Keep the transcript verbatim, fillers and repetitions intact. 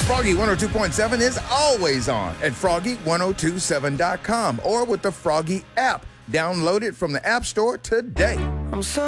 Froggy one oh two point seven is always on at froggy ten twenty-seven dot com or with the Froggy app. Download it from the App Store today. I'm so